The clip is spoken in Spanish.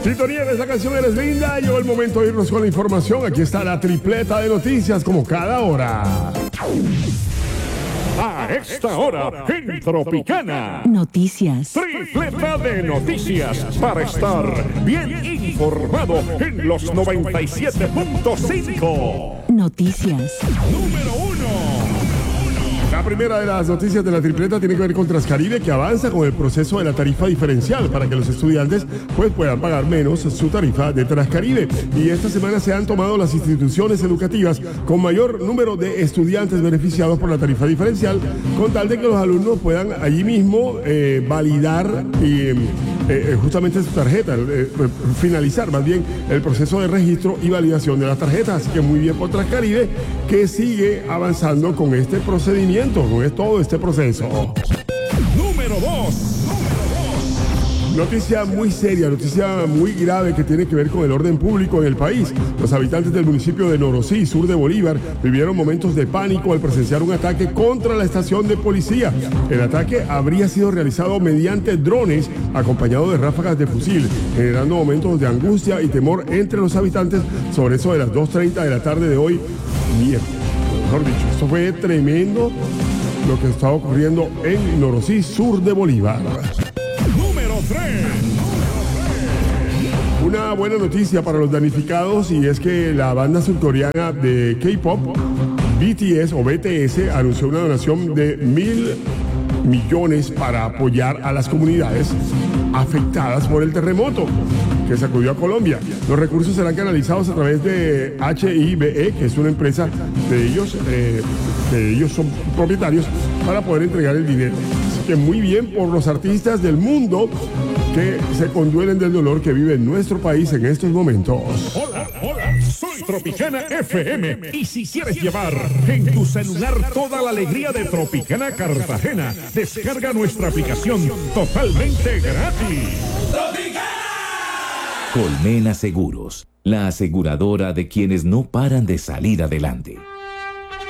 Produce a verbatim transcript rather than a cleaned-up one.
Sintonía de esta canción Eres Linda. Llegó el momento de irnos con la información. Aquí está la tripleta de noticias como cada hora. A esta hora, en Tropicana. Noticias. Tripleta de noticias para estar bien informado en los noventa y siete punto cinco. Noticias. Número uno. La primera de las noticias de la tripleta tiene que ver con Transcaribe, que avanza con el proceso de la tarifa diferencial para que los estudiantes pues, puedan pagar menos su tarifa de Transcaribe. Y esta semana se han tomado las instituciones educativas con mayor número de estudiantes beneficiados por la tarifa diferencial, con tal de que los alumnos puedan allí mismo eh, validar y eh, eh, justamente su tarjeta, eh, finalizar más bien el proceso de registro y validación de las tarjetas. Así que muy bien por Transcaribe, que sigue avanzando con este procedimiento. No es todo este proceso. Número dos. Noticia muy seria, noticia muy grave que tiene que ver con el orden público en el país. Los habitantes del municipio de Norosí, sur de Bolívar, vivieron momentos de pánico al presenciar un ataque contra la estación de policía. El ataque habría sido realizado mediante drones acompañado de ráfagas de fusil, generando momentos de angustia y temor entre los habitantes sobre eso de las dos treinta de la tarde de hoy. Mierda. Mejor dicho, esto fue tremendo lo que estaba ocurriendo en Norosí, sur de Bolívar. Número tres. Una buena noticia para los damnificados, y es que la banda surcoreana de K-pop, B T S o B T S, anunció una donación de mil millones para apoyar a las comunidades afectadas por el terremoto que sacudió a Colombia. Los recursos serán canalizados a través de H I B E, que es una empresa de ellos, eh, que ellos son propietarios, para poder entregar el dinero. Así que muy bien por los artistas del mundo que se conduelen del dolor que vive nuestro país en estos momentos. Hola, hola, soy Tropicana F M. Y si quieres llevar en tu celular toda la alegría de Tropicana Cartagena, descarga nuestra aplicación totalmente gratis. ¡Tropicana! Colmena Seguros, la aseguradora de quienes no paran de salir adelante.